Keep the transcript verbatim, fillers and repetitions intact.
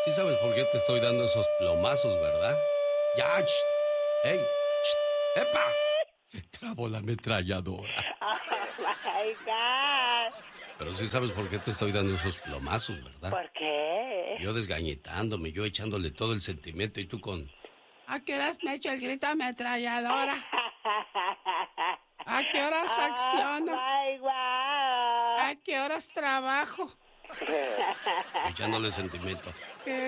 Sí sabes por qué te estoy dando esos plomazos, ¿verdad? Ya, ch, ¡ey! Ch, ¡epa! Se trabó la ametralladora. Oh my God. Pero sí sabes por qué te estoy dando esos plomazos, ¿verdad? ¿Por qué? Yo desgañitándome, yo echándole todo el sentimiento y tú con... ¿A qué horas me echo el grito ametralladora? ¿A qué horas acciono? Oh my God. ¿A qué horas trabajo? Echándole sentimiento. ¿Qué